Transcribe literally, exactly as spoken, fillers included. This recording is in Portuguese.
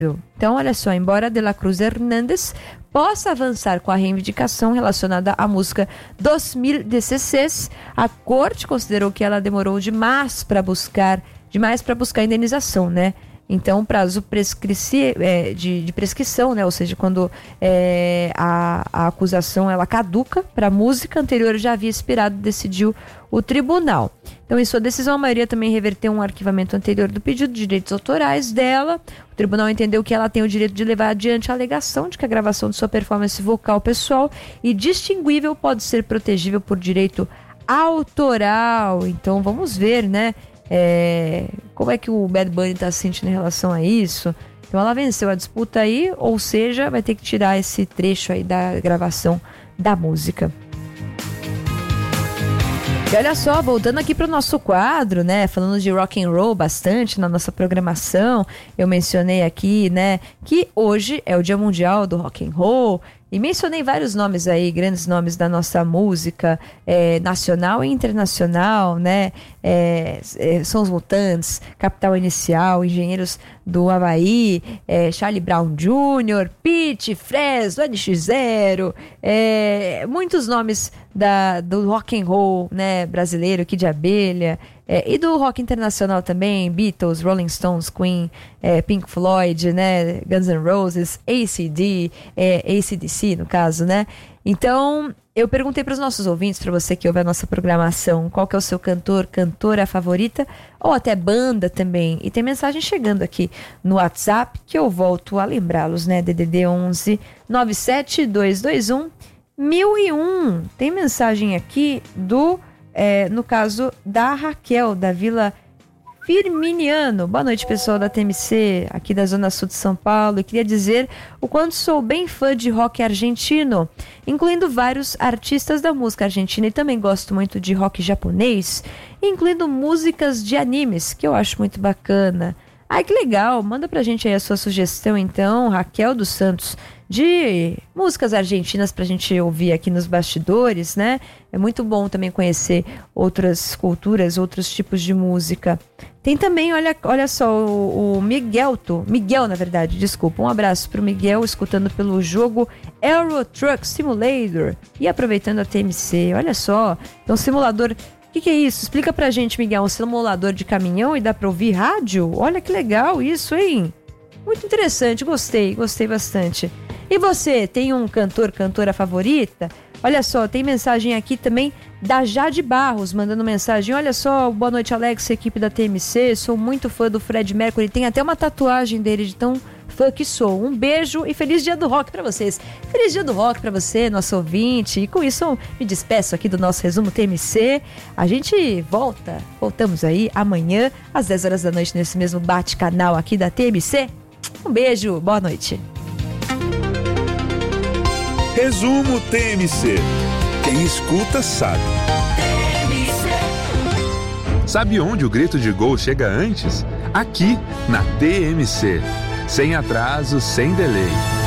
Então, olha só, embora De La Cruz Hernández possa avançar com a reivindicação relacionada à música dois mil e dezesseis, a corte considerou que ela demorou demais para buscar, demais para buscar indenização, né? Então, o prazo prescrici, é, de, de prescrição, né? Ou seja, quando é, a, a acusação ela caduca para a música anterior já havia expirado, decidiu o tribunal. Então, em sua decisão, a maioria também reverteu um arquivamento anterior do pedido de direitos autorais dela. O tribunal entendeu que ela tem o direito de levar adiante a alegação de que a gravação de sua performance vocal pessoal e distinguível pode ser protegível por direito autoral. Então, vamos ver, né? É, como é que o Bad Bunny está se sentindo em relação a isso? Então ela venceu a disputa aí, ou seja, vai ter que tirar esse trecho aí da gravação da música. E olha só, voltando aqui para o nosso quadro, né, falando de rock and roll bastante na nossa programação, eu mencionei aqui, né, que hoje é o Dia Mundial do Rock and Roll. E mencionei vários nomes aí, grandes nomes da nossa música é, nacional e internacional, né? É, é, São os Mutantes, Capital Inicial, Engenheiros do Havaí, é, Charlie Brown Júnior, Pitty, Fresno, N X Zero, é, muitos nomes da, do rock and roll, né, brasileiro, Kid de Abelha, é, e do rock internacional também, Beatles, Rolling Stones, Queen, é, Pink Floyd, né, Guns N' Roses, A C D, é, A C D C no caso, né? Então, eu perguntei para os nossos ouvintes, para você que ouve a nossa programação, qual que é o seu cantor, cantora favorita, ou até banda também. E tem mensagem chegando aqui no WhatsApp, que eu volto a lembrá-los, né? D D D onze nove sete dois dois um mil e um. Tem mensagem aqui do, é, no caso, da Raquel, da Vila Firminiano. Boa noite, pessoal da T M C, aqui da Zona Sul de São Paulo. Eu queria dizer o quanto sou bem fã de rock argentino, incluindo vários artistas da música argentina, e também gosto muito de rock japonês, incluindo músicas de animes, que eu acho muito bacana. Ai, que legal! Manda pra gente aí a sua sugestão, então, Raquel dos Santos, de músicas argentinas pra gente ouvir aqui nos bastidores, né? É muito bom também conhecer outras culturas, outros tipos de música. Tem também, olha, olha só, o, o Miguelto, Miguel, na verdade, desculpa, um abraço pro Miguel, escutando pelo jogo Euro Truck Simulator e aproveitando a T M C. Olha só, é um simulador. O que, que é isso? Explica pra gente, Miguel. Um simulador de caminhão e dá pra ouvir rádio? Olha que legal isso, hein? Muito interessante, gostei, gostei bastante. E você, tem um cantor, cantora favorita? Olha só, tem mensagem aqui também da Jade Barros, mandando mensagem. Olha só, boa noite, Alex, equipe da T M C. Sou muito fã do Fred Mercury. Tem até uma tatuagem dele de tão fã que sou. Um beijo e feliz dia do rock pra vocês. Feliz dia do rock pra você, nosso ouvinte. E com isso eu me despeço aqui do nosso resumo T M C. A gente volta, voltamos aí amanhã às dez horas da noite nesse mesmo bate-canal aqui da T M C. Um beijo, boa noite. Resumo T M C. Quem escuta sabe. Sabe onde o grito de gol chega antes? Aqui, na T M C. Sem atraso, sem delay.